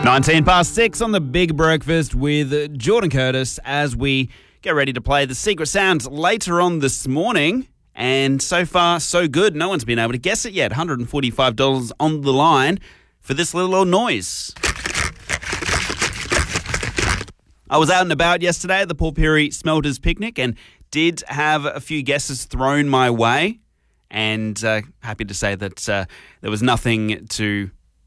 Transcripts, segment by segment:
19 past 6 on the Big Breakfast with Jordan Curtis as we get ready to play the Secret Sounds later on this morning. And so far, so good. No one's been able to guess it yet. $145 on the line for this little old noise. I was out and about yesterday at the Port Pirie Smelters picnic and did have a few guesses thrown my way. And happy to say that there was nothing to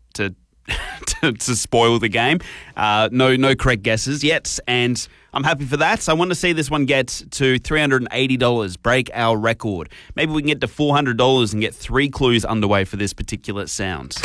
spoil the game. No correct guesses yet, and I'm happy for that. So I want to see this one get to $380, break our record. Maybe we can get to $400 and get 3 clues underway for this particular sound.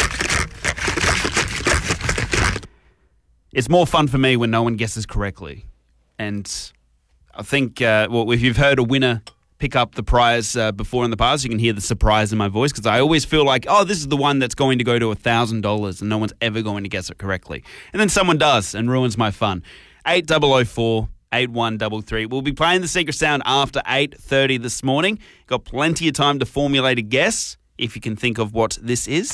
It's more fun for me when no one guesses correctly. And I think, if you've heard a winner pick up the prize before in the past, you can hear the surprise in my voice because I always feel like, this is the one that's going to go to $1,000 and no one's ever going to guess it correctly. And then someone does and ruins my fun. 8004 8133. We'll be playing the Secret Sound after 8:30 this morning. Got plenty of time to formulate a guess if you can think of what this is.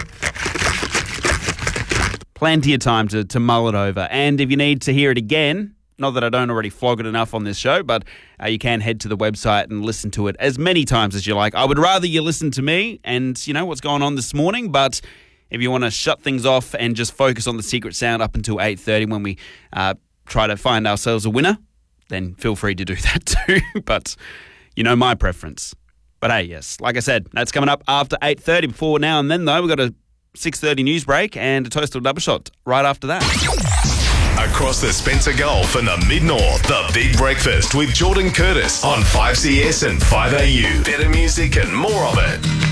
Plenty of time to mull it over. And if you need to hear it again, not that I don't already flog it enough on this show, but you can head to the website and listen to it as many times as you like. I would rather you listen to me and, what's going on this morning, but if you want to shut things off and just focus on the Secret Sound up until 8:30 when we try to find ourselves a winner, then feel free to do that too. But my preference. But hey, yes, like I said, that's coming up after 8:30. Before now and then, though, we've got a 6:30 news break and a Toastal Double Shot right after that. Across the Spencer Gulf and the Mid-North, the Big Breakfast with Jordan Curtis on 5CS and 5AU. Better music and more of it.